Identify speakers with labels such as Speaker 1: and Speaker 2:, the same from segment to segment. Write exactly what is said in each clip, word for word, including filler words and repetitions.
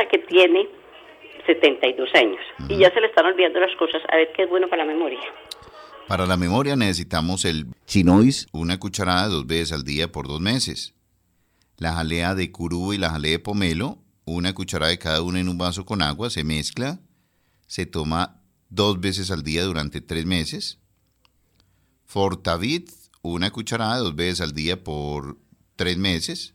Speaker 1: que tiene setenta y dos años uh-huh. y ya se le están olvidando las cosas. A ver qué es bueno para la memoria.
Speaker 2: Para la memoria necesitamos el chinois, una cucharada dos veces al día por dos meses. La jalea de curú y la jalea de pomelo, una cucharada de cada una en un vaso con agua, se mezcla, se toma dos veces al día durante tres meses. Fortavit, una cucharada dos veces al día por tres meses.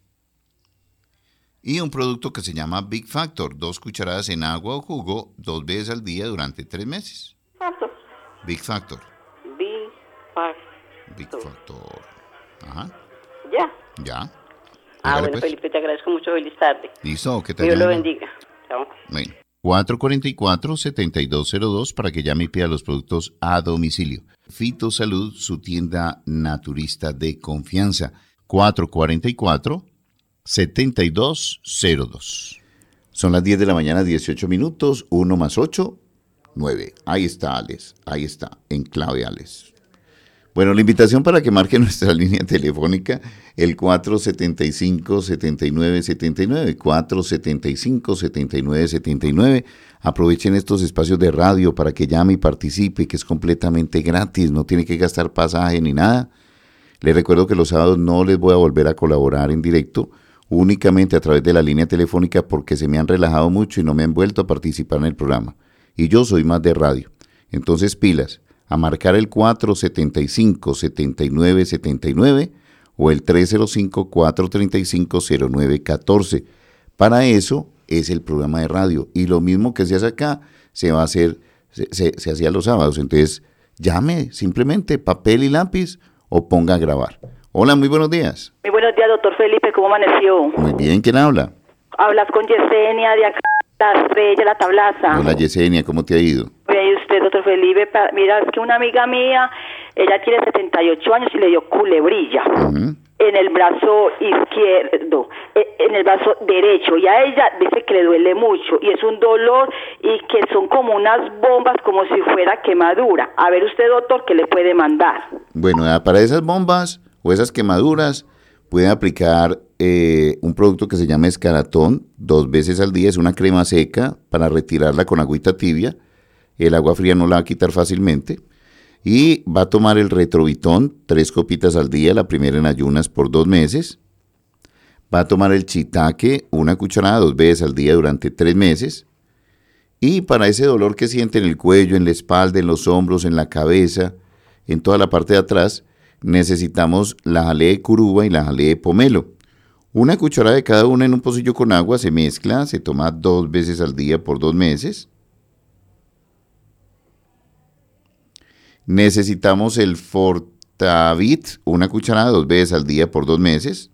Speaker 2: Y un producto que se llama Big Factor, dos cucharadas en agua o jugo, dos veces al día durante tres meses.
Speaker 1: Factor.
Speaker 2: Big Factor.
Speaker 1: Big Factor.
Speaker 2: Big Factor. Ajá.
Speaker 1: ¿Ya?
Speaker 2: Ya.
Speaker 1: Ah,
Speaker 2: Dígale,
Speaker 1: bueno,
Speaker 2: pues.
Speaker 1: Felipe, te agradezco mucho. Feliz tarde.
Speaker 2: Listo, que te
Speaker 1: Dios lo
Speaker 2: llame.
Speaker 1: bendiga. Chao.
Speaker 2: Bueno, cuatro cuatro cuatro, siete dos cero dos para que llame y pida los productos a domicilio. Fito Salud, su tienda naturista de confianza. cuatro cuatro cuatro, siete dos cero dos. Son las diez de la mañana, dieciocho minutos. uno más ocho, nueve. Ahí está, Alex. Ahí está, en clave, Alex. Bueno, la invitación para que marque nuestra línea telefónica, el cuatro siete cinco, siete nueve siete nueve, cuatro siete cinco, siete nueve siete nueve. Aprovechen estos espacios de radio para que llame y participe, que es completamente gratis, no tiene que gastar pasaje ni nada. Les recuerdo que los sábados no les voy a volver a colaborar en directo, únicamente a través de la línea telefónica porque se me han relajado mucho y no me han vuelto a participar en el programa. Y yo soy más de radio. Entonces, pilas. A marcar el cuatro siete cinco, siete nueve siete nueve o el tres cero cinco, cuatro tres cinco, cero nueve uno cuatro. Para eso es el programa de radio. Y lo mismo que se hace acá, se va a hacer, se, se, se hacía los sábados. Entonces, llame simplemente papel y lápiz o ponga a grabar. Hola, muy buenos días.
Speaker 3: Muy buenos días, doctor Felipe, ¿cómo amaneció?
Speaker 2: Muy bien, ¿quién habla?
Speaker 3: Hablas con Yesenia de acá, la Estrella, la Tablaza.
Speaker 2: Hola, Yesenia, ¿cómo te ha ido?
Speaker 3: Oye, usted, doctor Felipe, pa- mira, es que una amiga mía, ella tiene setenta y ocho años y le dio culebrilla
Speaker 2: Uh-huh.
Speaker 3: en el brazo izquierdo, eh, en el brazo derecho, y a ella dice que le duele mucho, y es un dolor, y que son como unas bombas, como si fuera quemadura. A ver usted, doctor, ¿qué le puede mandar?
Speaker 2: Bueno, ah, para esas bombas o esas quemaduras pueden aplicar eh, un producto que se llama Escaratón dos veces al día. Es una crema seca para retirarla con agüita tibia. El agua fría no la va a quitar fácilmente. Y va a tomar el Retrovitón, tres copitas al día, la primera en ayunas por dos meses. Va a tomar el Chitaque, una cucharada dos veces al día durante tres meses. Y para ese dolor que siente en el cuello, en la espalda, en los hombros, en la cabeza, en toda la parte de atrás, necesitamos la jalea de curuba y la jalea de pomelo. Una cucharada de cada una en un pocillo con agua, se mezcla, se toma dos veces al día por dos meses. Necesitamos el Fortavit, una cucharada dos veces al día por dos meses.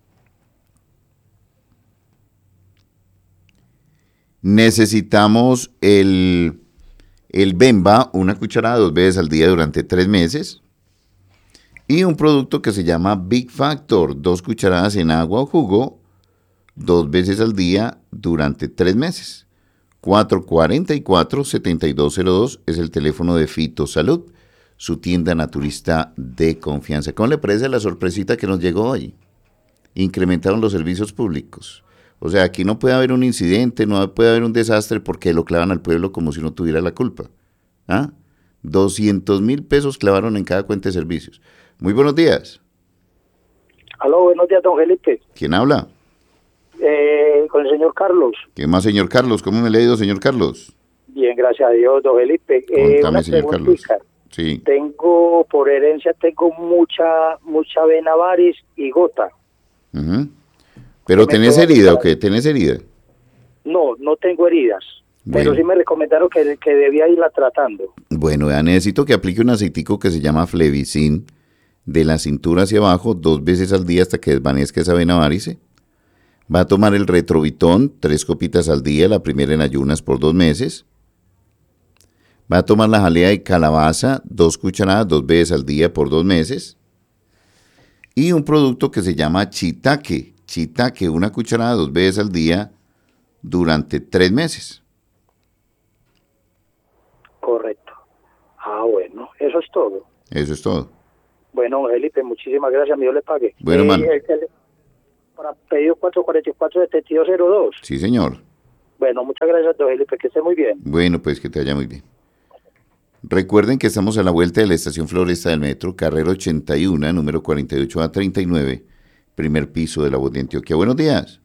Speaker 2: Necesitamos el, el Bemba, una cucharada dos veces al día durante tres meses. Y un producto que se llama Big Factor, dos cucharadas en agua o jugo, dos veces al día durante tres meses. cuatro cuatro cuatro, siete dos cero dos es el teléfono de Fito Salud, su tienda naturista de confianza. ¿Cómo le parece la sorpresita que nos llegó hoy? Incrementaron los servicios públicos. O sea, aquí no puede haber un incidente, no puede haber un desastre porque lo clavan al pueblo como si no tuviera la culpa. ¿Ah? doscientos mil pesos clavaron en cada cuenta de servicios. Muy buenos días.
Speaker 4: Aló, buenos días, don Felipe.
Speaker 2: ¿Quién habla?
Speaker 4: Eh, con el señor Carlos.
Speaker 2: ¿Qué más, señor Carlos? ¿Cómo me le ha ido, señor Carlos?
Speaker 4: Bien, gracias a Dios, don Felipe. Eh,
Speaker 2: Contame,
Speaker 4: una
Speaker 2: señor Carlos.
Speaker 4: preguntita.
Speaker 2: Sí.
Speaker 4: Tengo, por herencia, tengo mucha, mucha vena varis y gota.
Speaker 2: Uh-huh. ¿Pero
Speaker 4: ¿Qué me
Speaker 2: tenés
Speaker 4: puedo
Speaker 2: herida o
Speaker 4: ayudar?
Speaker 2: qué? ¿Tenés herida?
Speaker 4: No, no tengo heridas.
Speaker 2: Bueno.
Speaker 4: Pero sí me recomendaron que, que debía irla tratando.
Speaker 2: Bueno, ya necesito que aplique un aceitico que se llama Flevicin de la cintura hacia abajo dos veces al día hasta que desvanezca esa vena varice. Va a tomar el Retrovitón, tres copitas al día, la primera en ayunas por dos meses. Va a tomar la jalea de calabaza, dos cucharadas, dos veces al día por dos meses. Y un producto que se llama Chitaque. Chitaque, una cucharada, dos veces al día durante tres meses.
Speaker 4: Correcto. Ah, bueno, eso es todo.
Speaker 2: Eso es todo.
Speaker 4: Bueno, Felipe, muchísimas gracias, mi Dios le pague.
Speaker 2: Bueno,
Speaker 4: Eh,
Speaker 2: mano.
Speaker 4: el tele- para pedido cuatro cuatro cuatro, siete dos cero dos.
Speaker 2: Sí, señor.
Speaker 4: Bueno, muchas gracias, don Felipe, que esté muy bien.
Speaker 2: Bueno, pues que te vaya muy bien. Recuerden que estamos a la vuelta de la estación Floresta del Metro, carrera ochenta y uno, número cuarenta y ocho a treinta y nueve, primer piso de la voz de Antioquia. Buenos días.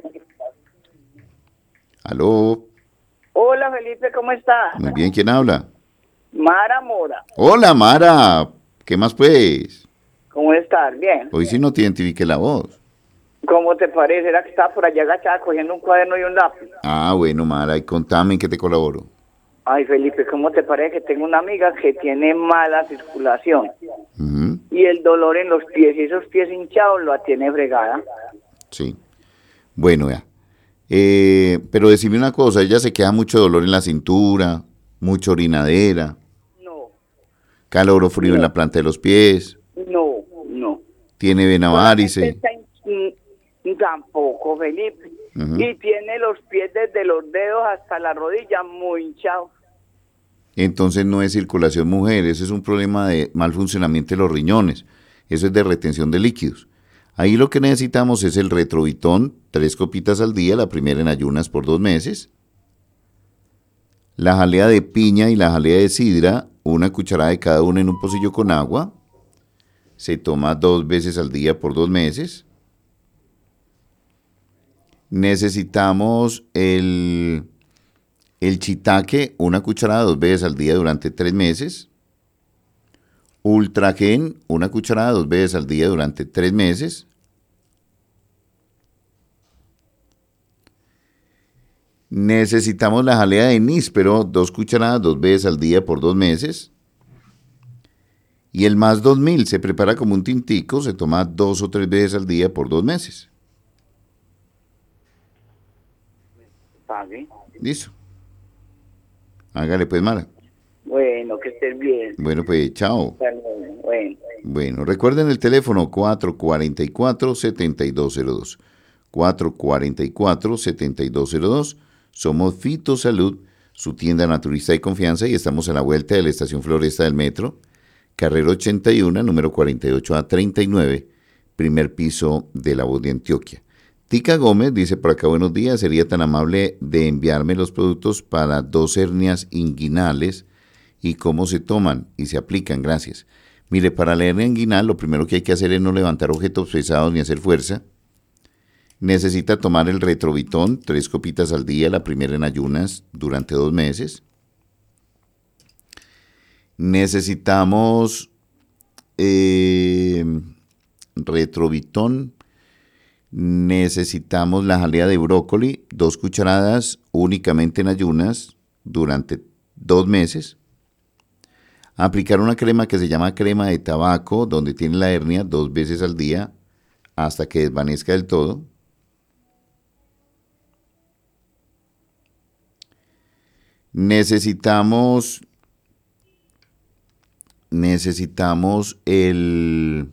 Speaker 2: Aló.
Speaker 3: Hola Felipe, ¿cómo estás?
Speaker 2: Muy bien, ¿quién habla?
Speaker 3: Mara Mora,
Speaker 2: Hola, Mara. ¿Qué más pues?
Speaker 3: ¿cómo estás? Bien.
Speaker 2: Hoy sí no te identifiqué la voz.
Speaker 3: ¿Cómo te parece? Era que estaba por allá agachada cogiendo un cuaderno y un lápiz.
Speaker 2: Ah, bueno, Mara, y contame en qué te colaboro.
Speaker 3: Ay, Felipe, ¿cómo te parece que tengo una amiga que tiene mala circulación?
Speaker 2: Ujú,
Speaker 3: Y el dolor en los pies y esos pies hinchados lo tiene fregada.
Speaker 2: sí. Bueno, ya. Eh, pero decime una cosa, ella se queda mucho dolor en la cintura, mucha orinadera,
Speaker 3: No,
Speaker 2: calor o frío en la planta de los pies,
Speaker 3: no, no.
Speaker 2: tiene vena
Speaker 3: Solamente
Speaker 2: varice.
Speaker 3: está hin- mm, Tampoco, Felipe.
Speaker 2: Ujú.
Speaker 3: Y tiene los pies desde los dedos hasta la rodilla muy hinchados.
Speaker 2: Entonces no es circulación mujer, eso es un problema de mal funcionamiento de los riñones, eso es de retención de líquidos. Ahí lo que necesitamos es el retrovitón, tres copitas al día, la primera en ayunas por dos meses. La jalea de piña y la jalea de sidra, una cucharada de cada una en un pocillo con agua. Se toma dos veces al día por dos meses. Necesitamos el, el chitaque, una cucharada dos veces al día durante tres meses. Ultragen, una cucharada dos veces al día durante tres meses. Necesitamos la jalea de níspero, dos cucharadas dos veces al día por dos meses. Y el más dos mil se prepara como un tintico, se toma dos o tres veces al día por dos meses.
Speaker 3: Pague.
Speaker 2: Listo. Hágale pues, Mara.
Speaker 3: Bueno, que estés bien.
Speaker 2: Bueno, pues, chao.
Speaker 3: Bueno, bueno.
Speaker 2: Bueno, recuerden el teléfono cuatro cuatro cuatro, siete dos cero dos. cuatro cuatro cuatro, siete dos cero dos. Somos Fitosalud, su tienda naturista de confianza, y estamos a la vuelta de la estación Floresta del Metro, carrera ochenta y uno, número cuarenta y ocho a treinta y nueve, primer piso de la voz de Antioquia. Tica Gómez dice por acá, buenos días, sería tan amable de enviarme los productos para dos hernias inguinales y cómo se toman y se aplican, gracias. Mire, para la hernia inguinal lo primero que hay que hacer es no levantar objetos pesados ni hacer fuerza. Necesita tomar el retrovitón, tres copitas al día, la primera en ayunas durante dos meses. Necesitamos eh, retrovitón, necesitamos la jalea de brócoli, dos cucharadas únicamente en ayunas durante dos meses. Aplicar una crema que se llama crema de tabaco, donde tiene la hernia dos veces al día hasta que desvanezca del todo. Necesitamos, necesitamos el,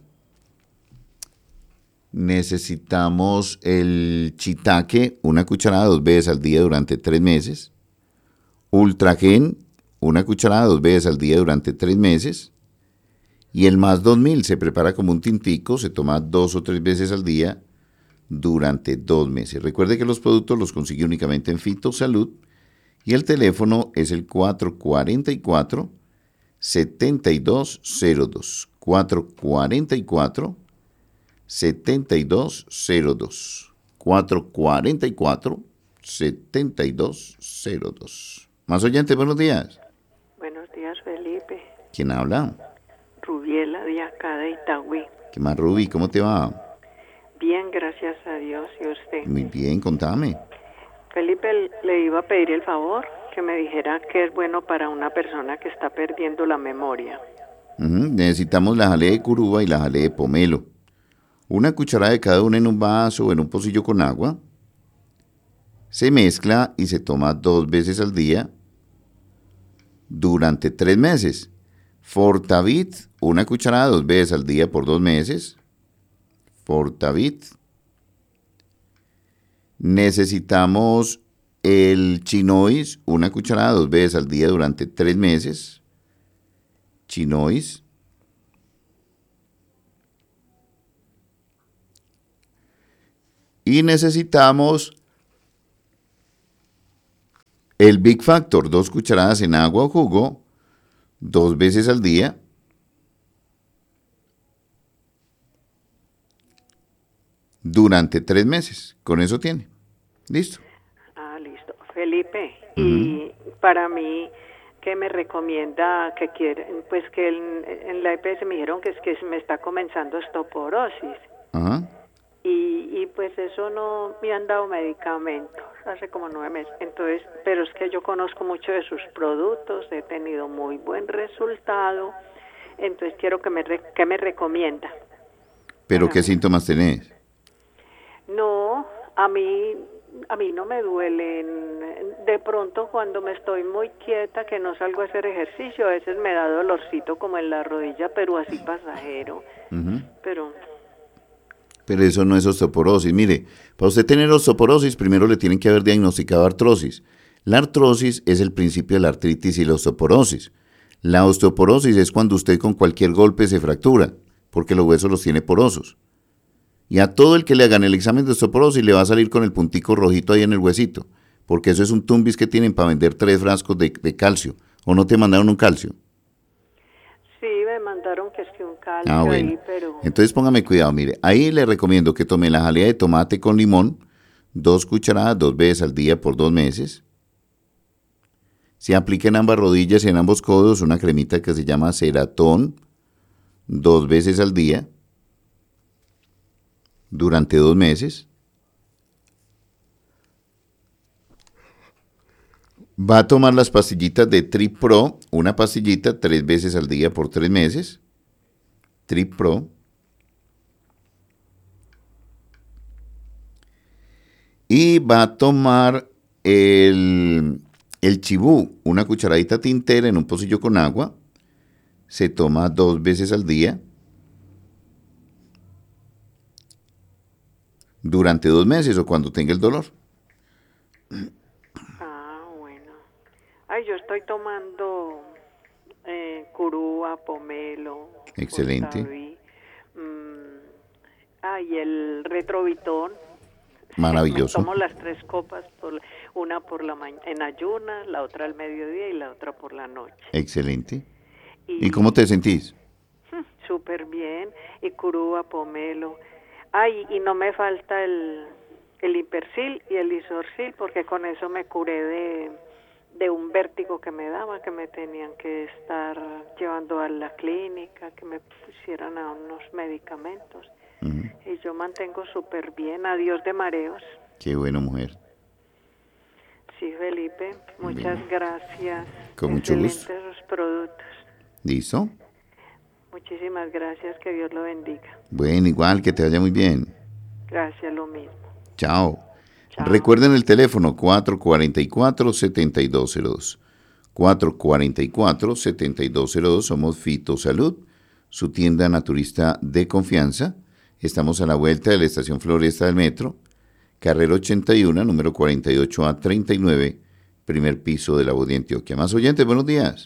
Speaker 2: necesitamos el chitaque, una cucharada dos veces al día durante tres meses. Ultragen, una cucharada dos veces al día durante tres meses. Y el más dos mil se prepara como un tintico, se toma dos o tres veces al día durante dos meses. Recuerde que los productos los consigue únicamente en Fitosalud. Y el teléfono es el cuatro cuatro cuatro, siete dos cero dos. cuatro cuatro cuatro, siete dos cero dos. cuatro cuatro cuatro, siete dos cero dos. Más oyentes, buenos días.
Speaker 5: Buenos días, Felipe.
Speaker 2: ¿Quién habla?
Speaker 5: Rubiela de acá de Itagüí.
Speaker 2: ¿Qué más, Ruby? ¿Cómo te va?
Speaker 5: Bien, gracias a Dios. ¿Y usted?
Speaker 2: Muy bien, contame.
Speaker 5: Felipe, le iba a pedir el favor que me dijera qué es bueno para una persona que está perdiendo la memoria.
Speaker 2: Uh-huh. Necesitamos la jalea de curuba y la jalea de pomelo. Una cucharada de cada una en un vaso o en un pocillo con agua. Se mezcla y se toma dos veces al día durante tres meses. Fortavit, una cucharada dos veces al día por dos meses. Fortavit. Necesitamos el chinois, una cucharada dos veces al día durante tres meses. Chinois. Y necesitamos El Big Factor, dos cucharadas en agua o jugo, dos veces al día. Durante tres meses. Con eso tiene. Listo.
Speaker 5: Ah, listo. Felipe,
Speaker 2: Uh-huh.
Speaker 5: y para mí, ¿qué me recomienda que quieren? Pues que en, en la E P S me dijeron que es que me está comenzando osteoporosis.
Speaker 2: Ajá.
Speaker 5: Y, y pues eso no me han dado medicamentos hace como nueve meses. Entonces, pero es que yo conozco mucho de sus productos, he tenido muy buen resultado. Entonces quiero que me, re, que me recomienda.
Speaker 2: ¿Pero
Speaker 5: Ajá.
Speaker 2: qué síntomas tenés?
Speaker 5: No, a mí, a mí no me duelen. De pronto cuando me estoy muy quieta, que no salgo a hacer ejercicio, a veces me da dolorcito como en la rodilla, pero así pasajero.
Speaker 2: Uh-huh.
Speaker 5: Pero...
Speaker 2: Pero eso no es osteoporosis. Mire, para usted tener osteoporosis, primero le tienen que haber diagnosticado artrosis. La artrosis es el principio de la artritis y la osteoporosis. La osteoporosis es cuando usted con cualquier golpe se fractura, porque los huesos los tiene porosos. Y a todo el que le hagan el examen de osteoporosis le va a salir con el puntico rojito ahí en el huesito, porque eso es un tumbis que tienen para vender tres frascos de, de calcio. ¿O no te mandaron un calcio?
Speaker 5: Sí, me mandaron que es que un calcio
Speaker 2: Ah, bueno.
Speaker 5: ahí, pero...
Speaker 2: Entonces póngame cuidado, mire, ahí le recomiendo que tome la jalea de tomate con limón, dos cucharadas, dos veces al día por dos meses. Se aplica en ambas rodillas y en ambos codos una cremita que se llama Ceratón, dos veces al día, durante dos meses. Va a tomar las pastillitas de Trip Pro, una pastillita tres veces al día por tres meses. Trip Pro. Y va a tomar el, el chibú, una cucharadita tintera en un pocillo con agua. Se toma dos veces al día. Durante dos meses o cuando tenga el dolor.
Speaker 5: Ah, bueno. Ay, yo estoy tomando eh, curúa, pomelo.
Speaker 2: Excelente.
Speaker 5: Fortaví, mmm, ay, el retrovitón.
Speaker 2: Maravilloso.
Speaker 5: Me tomo las tres copas, por, una por la mañana en ayunas, la otra al mediodía y la otra por la noche.
Speaker 2: Excelente.
Speaker 5: ¿Y,
Speaker 2: ¿Y cómo te sentís?
Speaker 5: Súper bien. Y curúa, pomelo. Ay, y no me falta el, el Hipersil y el Isorsil, porque con eso me curé de, de un vértigo que me daba, que me tenían que estar llevando a la clínica, que me pusieran a unos medicamentos. Uh-huh. Y yo mantengo súper bien, adiós de mareos.
Speaker 2: Qué bueno, mujer.
Speaker 5: Sí, Felipe, muchas bien. Gracias.
Speaker 2: Con mucho gusto.
Speaker 5: Excelentes los productos.
Speaker 2: ¿Listo?
Speaker 5: Muchísimas gracias, que Dios lo bendiga.
Speaker 2: Bueno, igual, que te vaya muy bien.
Speaker 5: Gracias, lo mismo.
Speaker 2: Chao.
Speaker 5: Chao.
Speaker 2: Recuerden el teléfono cuatro cuatro cuatro, siete dos cero dos. cuatro cuatro cuatro, siete dos cero dos. Somos Fitosalud, su tienda naturista de confianza. Estamos a la vuelta de la estación Floresta del Metro, carrera ochenta y uno, número cuarenta y ocho A treinta y nueve, primer piso de la voz de Antioquia. Más oyentes, buenos días.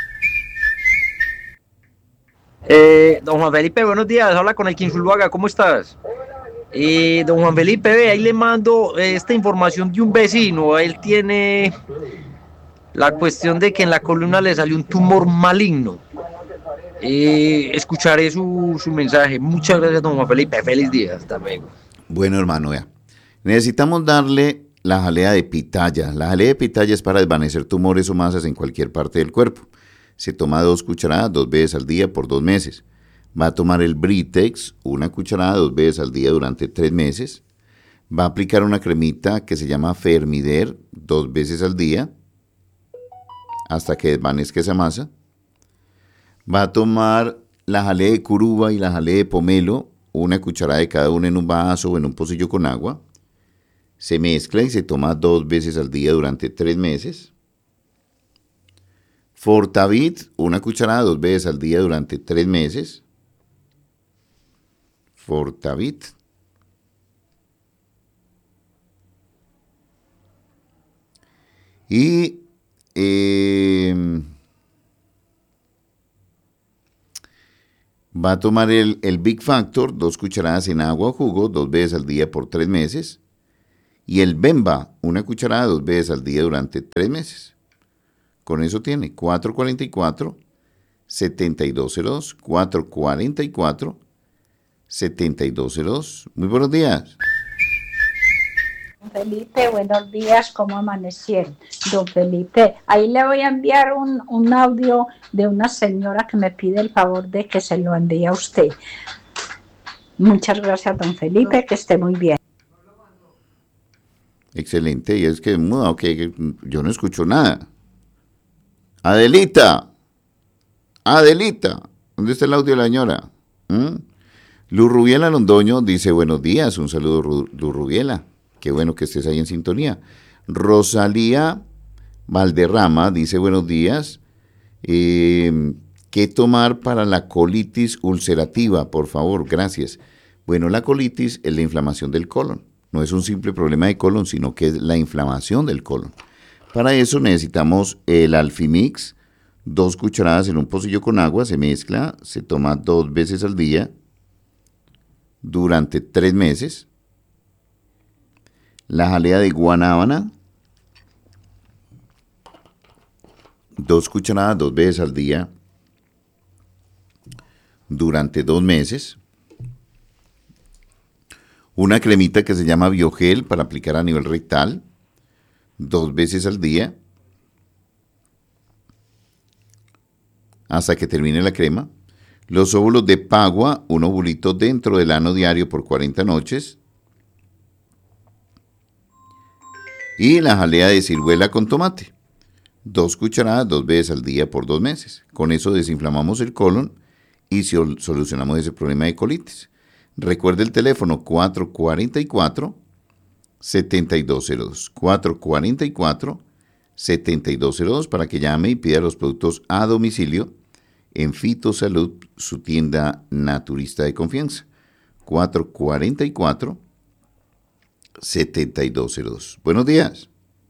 Speaker 6: Eh, don Juan Felipe, buenos días, habla con el Quinzuluaga, ¿cómo estás? Eh, don Juan Felipe, ve, ahí le mando eh, esta información de un vecino. Él tiene la cuestión de que en la columna le salió un tumor maligno. Eh, escucharé su, su mensaje. Muchas gracias, don Juan Felipe, feliz día, hasta luego.
Speaker 2: Bueno, hermano, vea, necesitamos darle la jalea de pitaya. La jalea de pitaya es para desvanecer tumores o masas en cualquier parte del cuerpo. Se toma dos cucharadas dos veces al día por dos meses. Va a tomar el Britex, una cucharada dos veces al día durante tres meses. Va a aplicar una cremita que se llama Fermider dos veces al día hasta que desvanezca esa masa. Va a tomar la jalea de curúa y la jalea de pomelo, una cucharada de cada una en un vaso o en un pocillo con agua. Se mezcla y se toma dos veces al día durante tres meses. Fortavit, una cucharada dos veces al día durante tres meses. Fortavit. Y eh, va a tomar el, el Big Factor, dos cucharadas en agua o jugo, dos veces al día por tres meses. Y el Bemba, una cucharada dos veces al día durante tres meses. Con eso tiene cuatro cuarenta y cuatro, setenta y dos cero dos, cuatro cuarenta y cuatro, setenta y dos cero dos. Muy buenos días.
Speaker 7: Don Felipe, buenos días, ¿cómo amanecieron? Don Felipe, ahí le voy a enviar un, un audio de una señora que me pide el favor de que se lo envíe a usted. Muchas gracias, don Felipe, que esté muy bien.
Speaker 2: Excelente, y es que muda, ok, yo no escucho nada. Adelita, Adelita, ¿dónde está el audio de la señora? ¿Mm? Luz Rubiela Londoño dice, buenos días, un saludo Luz Rubiela, qué bueno que estés ahí en sintonía. Rosalía Valderrama dice, buenos días, eh, ¿qué tomar para la colitis ulcerativa? Por favor, gracias. Bueno, la colitis es la inflamación del colon. No es un simple problema de colon, sino que es la inflamación del colon. Para eso necesitamos el Alfimix, dos cucharadas en un pocillo con agua, se mezcla, se toma dos veces al día durante tres meses. La jalea de guanábana, dos cucharadas dos veces al día durante dos meses. Una cremita que se llama Biogel para aplicar a nivel rectal, dos veces al día, hasta que termine la crema. Los óvulos de pagua, un ovulito dentro del ano diario por cuarenta noches. Y la jalea de ciruela con tomate, dos cucharadas dos veces al día por dos meses. Con eso desinflamamos el colon y solucionamos ese problema de colitis. Recuerde el teléfono cuatro cuarenta y cuatro, setenta y dos cero dos, cuatro cuarenta y cuatro, setenta y dos cero dos para que llame y pida los productos a domicilio en Fitosalud, su tienda naturista de confianza. cuatro cuarenta y cuatro, setenta y dos cero dos. Buenos días.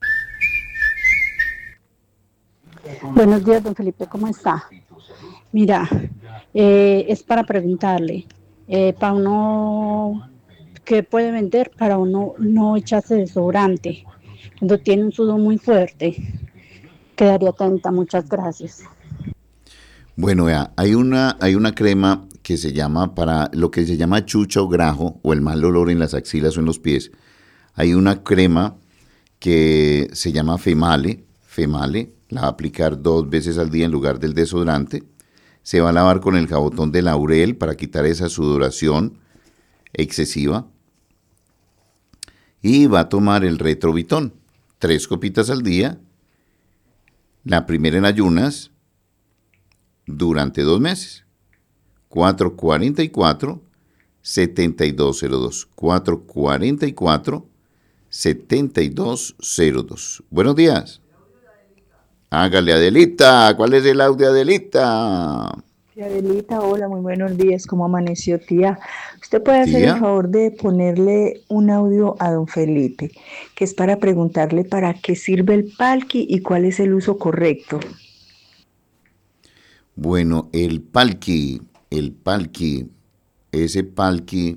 Speaker 8: Buenos días, don Felipe, ¿cómo está? Mira, eh, es para preguntarle, eh, para uno, ¿qué puede vender para uno no echarse desodorante? Cuando tiene un sudor muy fuerte, quedaría atenta, muchas gracias.
Speaker 2: Bueno, ya, hay una, hay una crema que se llama para lo que se llama chucha o grajo o el mal olor en las axilas o en los pies. Hay una crema que se llama Female, Female, la va a aplicar dos veces al día en lugar del desodorante. Se va a lavar con el jabotón de laurel para quitar esa sudoración excesiva. Y va a tomar el Retrovitón, tres copitas al día, la primera en ayunas, durante dos meses. cuatro cuarenta y cuatro, setenta y dos cero dos. cuatro cuarenta y cuatro, setenta y dos cero dos. Buenos días. Hágale, Adelita. ¿Cuál es el audio, Adelita?
Speaker 9: Tía Adelita, hola, muy buenos días. ¿Cómo amaneció, tía? Usted puede hacer ¿Tía? el favor de ponerle un audio a don Felipe, que es para preguntarle para qué sirve el palqui y cuál es el uso correcto.
Speaker 2: Bueno, el palqui, el palqui, ese palqui,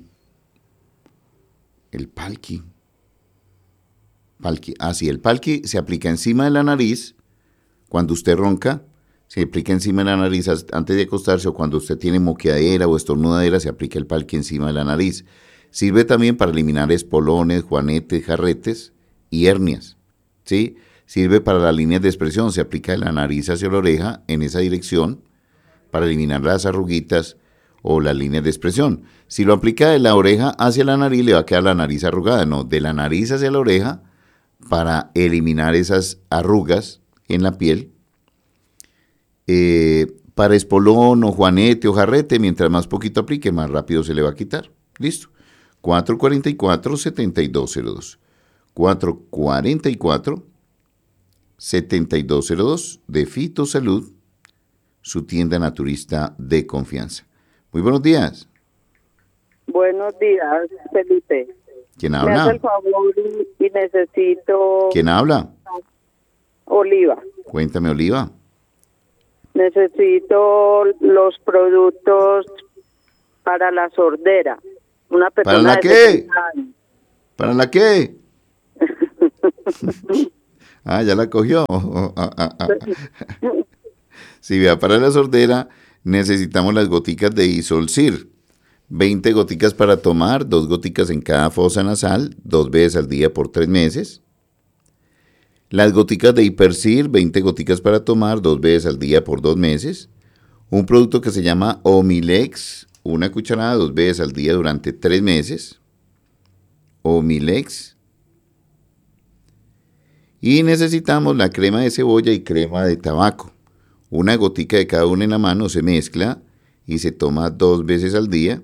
Speaker 2: el palqui, palqui, ah sí, el palqui se aplica encima de la nariz cuando usted ronca, se aplica encima de la nariz antes de acostarse o cuando usted tiene moqueadera o estornudadera, se aplica el palqui encima de la nariz. Sirve también para eliminar espolones, juanetes, jarretes y hernias, ¿sí? Sirve para las líneas de expresión, se aplica de la nariz hacia la oreja en esa dirección para eliminar las arruguitas o las líneas de expresión. Si lo aplica de la oreja hacia la nariz, le va a quedar la nariz arrugada. No, de la nariz hacia la oreja para eliminar esas arrugas en la piel. Eh, para espolón o juanete o jarrete, mientras más poquito aplique, más rápido se le va a quitar. Listo. cuatro cuarenta y cuatro, setenta y dos cero dos. cuatro cuarenta y cuatro, setenta y dos cero dos de Fitosalud, su tienda naturista de confianza. Muy buenos días.
Speaker 10: Buenos días, Felipe.
Speaker 2: ¿Quién habla?
Speaker 10: Me hace el favor y, y necesito...
Speaker 2: ¿Quién habla?
Speaker 10: Oliva.
Speaker 2: Cuéntame, Oliva.
Speaker 10: Necesito los productos para la sordera. Una persona
Speaker 2: ¿Para la qué? ¿Para la qué? Ah, ya la cogió. Oh, ah, ah, ah. Si vea, para la sordera necesitamos las goticas de Isolcir. veinte goticas para tomar, dos goticas en cada fosa nasal, dos veces al día por tres meses. Las goticas de Hipercir, veinte goticas para tomar, dos veces al día por dos meses. Un producto que se llama Omilex, una cucharada dos veces al día durante tres meses. Omilex. Y necesitamos la crema de cebolla y crema de tabaco. Una gotica de cada una en la mano, se mezcla y se toma dos veces al día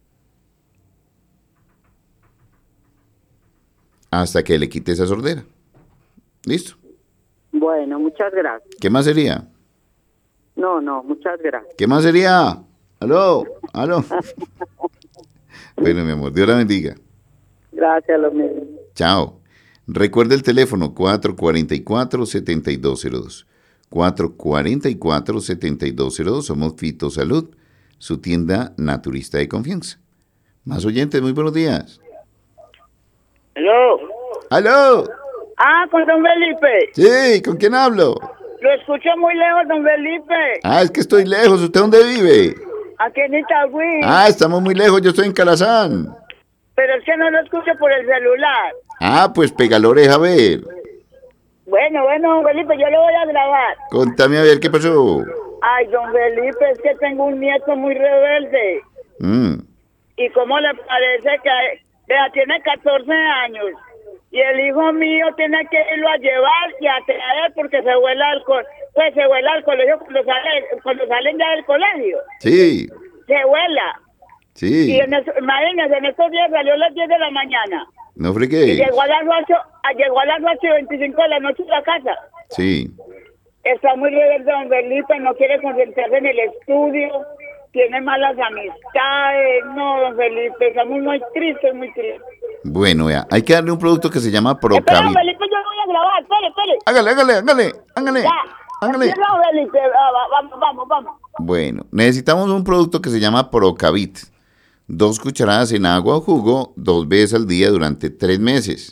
Speaker 2: hasta que le quite esa sordera. ¿Listo?
Speaker 10: Bueno, muchas gracias.
Speaker 2: ¿Qué más sería?
Speaker 10: No, no, muchas gracias.
Speaker 2: ¿Qué más sería? ¿Aló? ¿Aló? Bueno, mi amor, Dios la bendiga.
Speaker 10: Gracias, lo mismo.
Speaker 2: Chao. Recuerde el teléfono cuatro cuatro cuatro, siete dos cero dos. cuatro cuatro cuatro, siete dos cero dos. Somos Fitosalud, su tienda naturista de confianza. Más oyentes, muy buenos días.
Speaker 10: ¿Aló?
Speaker 2: ¿Aló?
Speaker 10: Ah, con don Felipe.
Speaker 2: Sí, ¿con quién hablo?
Speaker 10: Lo escucho muy lejos, don Felipe.
Speaker 2: Ah, es que estoy lejos. ¿Usted dónde vive?
Speaker 10: Aquí en Itagüí.
Speaker 2: Ah, estamos muy lejos. Yo estoy en Calazán.
Speaker 10: Pero es que no lo escucho por el celular.
Speaker 2: Ah, pues pega la oreja a ver.
Speaker 10: Bueno, bueno, don Felipe, yo lo voy a grabar.
Speaker 2: Contame a ver qué pasó.
Speaker 10: Ay, don Felipe, es que tengo un nieto muy rebelde.
Speaker 2: Mm.
Speaker 10: ¿Y cómo le parece que vea, tiene catorce años? Y el hijo mío tiene que irlo a llevar y a traer porque se vuela al colegio. Pues se vuela al colegio cuando, sale, cuando salen ya del colegio.
Speaker 2: Sí.
Speaker 10: Se vuela.
Speaker 2: Sí.
Speaker 10: Y en eso, imagínense, en estos días salió a las diez de la mañana.
Speaker 2: No fregué.
Speaker 10: Y llegó a las ocho, a- llegó a las ocho y veinticinco de la noche a la casa.
Speaker 2: Sí.
Speaker 10: Está muy rebelde don Felipe, no quiere concentrarse en el estudio, tiene malas amistades. No, don Felipe, estamos muy tristes, muy tristes.
Speaker 2: Bueno, vea, hay que darle un producto que se llama
Speaker 10: Espera, don
Speaker 2: Procavit.
Speaker 10: Felipe, yo voy a grabar, espere, espere.
Speaker 2: Hágale, hágale, hágale, hágale.
Speaker 10: Ya,
Speaker 2: hágale.
Speaker 10: empieza, don Felipe, ah, va- vamos, vamos, vamos.
Speaker 2: Bueno, necesitamos un producto que se llama Procavit. Dos cucharadas en agua o jugo, dos veces al día durante tres meses.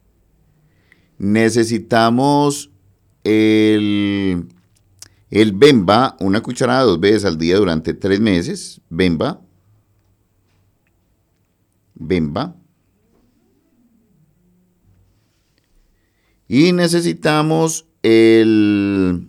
Speaker 2: Necesitamos el, el Bemba, una cucharada dos veces al día durante tres meses. Bemba. Bemba. Y necesitamos el,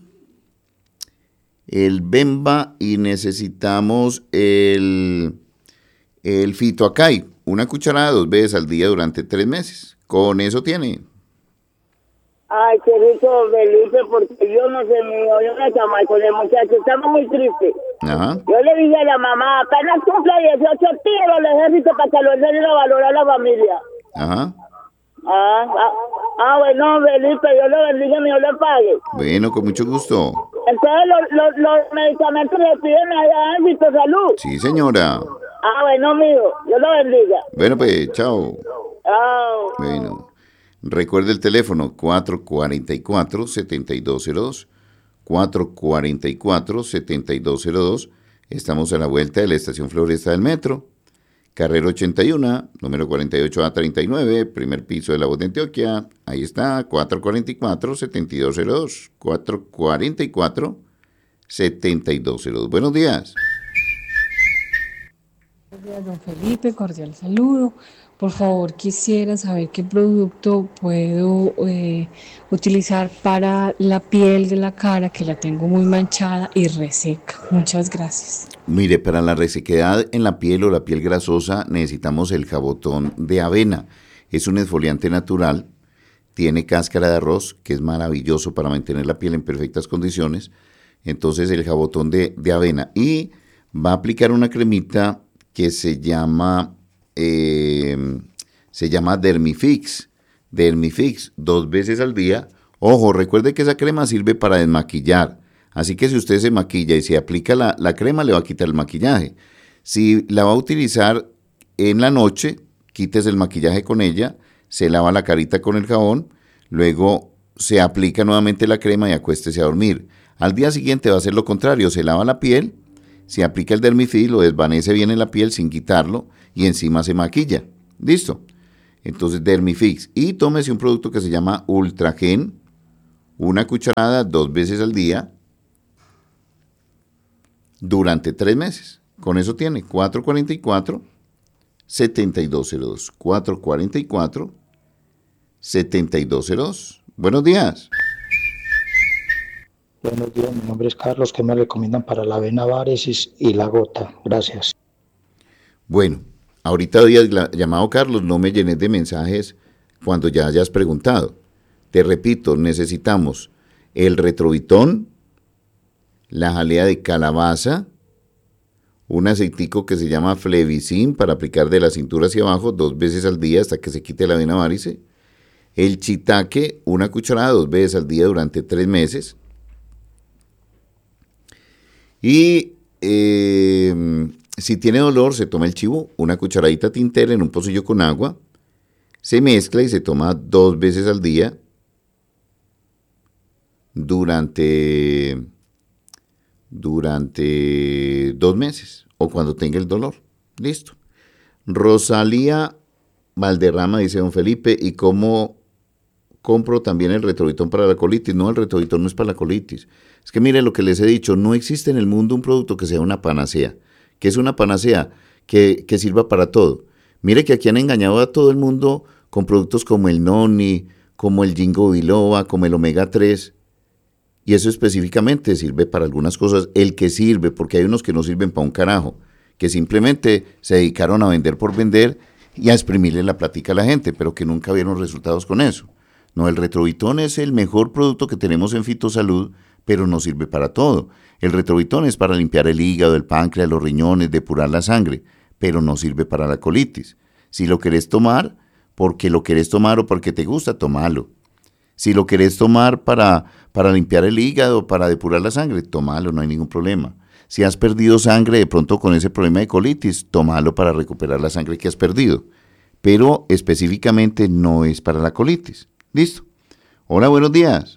Speaker 2: el Bemba y necesitamos el, el Fitoacay, una cucharada dos veces al día durante tres meses. Con eso tiene.
Speaker 10: Ay, qué rico, don Felipe, porque yo no sé, mío, yo no chamaco con el muchacho, estamos muy tristes.
Speaker 2: Ajá.
Speaker 10: Yo le dije a la mamá, apenas cumple dieciocho, tiro al ejército para que lo enseñen a valorar a la familia.
Speaker 2: Ajá.
Speaker 10: Ah, ah, ah, bueno, Felipe, Dios lo bendiga y Dios le pague.
Speaker 2: Bueno, con mucho gusto.
Speaker 10: Entonces, los, los, los medicamentos le piden allá en Fitosalud.
Speaker 2: Sí, señora.
Speaker 10: Ah, bueno, mijo, Dios lo bendiga.
Speaker 2: Bueno, pues, chao.
Speaker 10: Chao.
Speaker 2: Bueno, recuerde el teléfono cuatro cuatro cuatro, siete dos cero dos. cuatro cuatro cuatro, siete dos cero dos. Estamos a la vuelta de la estación Floresta del Metro. Carrera ochenta y uno, número cuarenta y ocho A treinta y nueve, primer piso de la Voz de Antioquia. Ahí está, cuatro cuatro cuatro, siete dos cero dos. cuatro cuatro cuatro, siete dos cero dos. Buenos días.
Speaker 11: Buenos días, don Felipe, cordial saludo. Por favor, quisiera saber qué producto puedo eh, utilizar para la piel de la cara, que la tengo muy manchada y reseca. Muchas gracias.
Speaker 2: Mire, para la resequedad en la piel o la piel grasosa necesitamos el jabotón de avena. Es un exfoliante natural, tiene cáscara de arroz, que es maravilloso para mantener la piel en perfectas condiciones. Entonces el jabotón de, de avena. Y va a aplicar una cremita que se llama, eh, se llama Dermifix. Dermifix, dos veces al día. Ojo, recuerde que esa crema sirve para desmaquillar. Así que si usted se maquilla y se aplica la, la crema, le va a quitar el maquillaje. Si la va a utilizar en la noche, quítese el maquillaje con ella, se lava la carita con el jabón, luego se aplica nuevamente la crema y acuéstese a dormir. Al día siguiente va a ser lo contrario, se lava la piel, se aplica el Dermifix, lo desvanece bien en la piel sin quitarlo y encima se maquilla. ¿Listo? Entonces, Dermifix. Y tómese un producto que se llama Ultragen, una cucharada dos veces al día durante tres meses. Con eso tiene cuatro cuarenta y cuatro, setenta y dos cero dos. cuatro cuarenta y cuatro, setenta y dos cero dos. Buenos días.
Speaker 12: Buenos días, mi nombre es Carlos. ¿Qué me recomiendan para la vena, varesis y la gota? Gracias.
Speaker 2: Bueno, ahorita habías llamado Carlos, no me llenes de mensajes cuando ya hayas preguntado. Te repito, necesitamos el retrovitón, la jalea de calabaza, un aceitico que se llama Flevicin para aplicar de la cintura hacia abajo dos veces al día hasta que se quite la vena varice, el chitaque, una cucharada dos veces al día durante tres meses, y eh, si tiene dolor se toma el chivo, una cucharadita tintera en un pocillo con agua, se mezcla y se toma dos veces al día durante, durante dos meses o cuando tenga el dolor. Listo. Rosalía Valderrama dice: don Felipe, ¿y cómo compro también el retrovitón para la colitis? No, el retrovitón no es para la colitis. Es que mire lo que les he dicho, no existe en el mundo un producto que sea una panacea. ¿Qué es una panacea? Que, que sirva para todo. Mire que aquí han engañado a todo el mundo con productos como el Noni, como el Ginkgo biloba, como el omega tres. Y eso específicamente sirve para algunas cosas. El que sirve, porque hay unos que no sirven para un carajo, que simplemente se dedicaron a vender por vender y a exprimirle la platica a la gente, pero que nunca vieron resultados con eso. No, el retrovitón es el mejor producto que tenemos en Fitosalud, pero no sirve para todo. El retrovitón es para limpiar el hígado, el páncreas, los riñones, depurar la sangre, pero no sirve para la colitis. Si lo querés tomar, porque lo querés tomar o porque te gusta, tomalo. Si lo querés tomar para, para limpiar el hígado, para depurar la sangre, tomalo, no hay ningún problema. Si has perdido sangre de pronto con ese problema de colitis, tomalo para recuperar la sangre que has perdido. Pero específicamente no es para la colitis. ¿Listo? Hola, buenos días.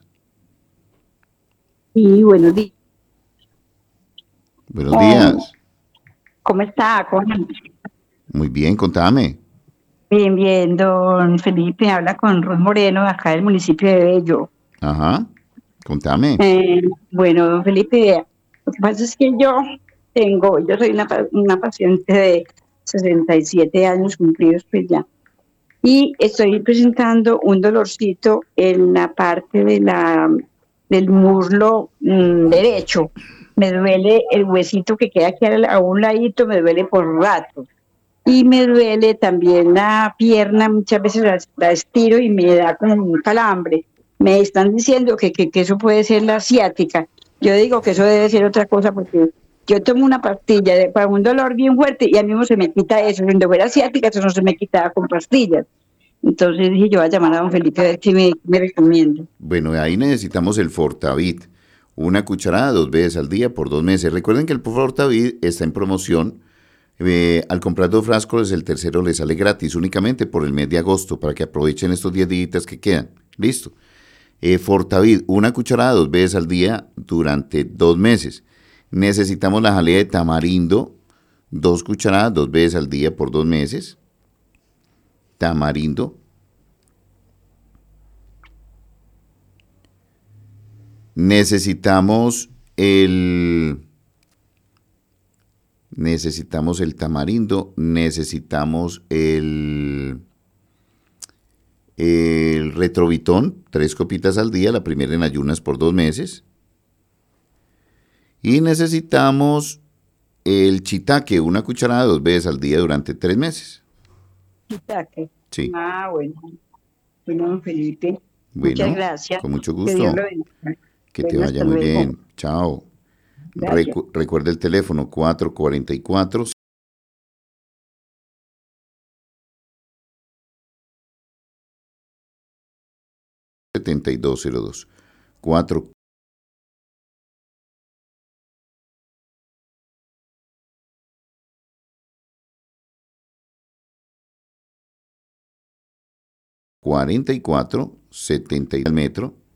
Speaker 8: Sí, buenos días.
Speaker 2: Buenos oh, días.
Speaker 8: ¿Cómo está? ¿Cómo?
Speaker 2: Muy bien, contame.
Speaker 8: Bien, bien, don Felipe, habla con Ruth Moreno, acá del municipio de Bello.
Speaker 2: Ajá, contame.
Speaker 8: Eh, bueno, don Felipe, lo que pasa es que yo tengo, yo soy una, una paciente de sesenta y siete años cumplidos pues ya, y estoy presentando un dolorcito en la parte de la del muslo mmm, derecho. Me duele el huesito que queda aquí a un ladito, me duele por rato. Y me duele también la pierna, muchas veces la, la estiro y me da como un calambre. Me están diciendo que, que, que eso puede ser la ciática. Yo digo que eso debe ser otra cosa porque yo tomo una pastilla de, para un dolor bien fuerte y a mí mismo se me quita eso. Si no fuera ciática, eso no se me quitaba con pastillas. Entonces dije, yo voy a llamar a don Felipe a ver qué me, me recomienda.
Speaker 2: Bueno, ahí necesitamos el Fortavid. Una cucharada dos veces al día por dos meses. Recuerden que el Fortavid está en promoción. Eh, al comprar dos frascos, el tercero le sale gratis únicamente por el mes de agosto para que aprovechen estos diez días que quedan. Listo. Eh, Fortavid, una cucharada dos veces al día durante dos meses. Necesitamos la jalea de tamarindo, dos cucharadas dos veces al día por dos meses. Tamarindo. Necesitamos el... Necesitamos el tamarindo, necesitamos el, el retrovitón, tres copitas al día, la primera en ayunas por dos meses. Y necesitamos el chitaque, una cucharada dos veces al día durante tres meses.
Speaker 8: Chitaque.
Speaker 2: Sí.
Speaker 8: Ah, bueno. Bueno, Felipe.
Speaker 2: Bueno,
Speaker 8: muchas gracias.
Speaker 2: Con mucho gusto. Que, que te vaya muy luego. Bien. Chao. Recu recuerda el teléfono cuatro cuarenta y cuatro. setenta y dos cero dos. cuatro cuarenta y cuatro setenta al metro.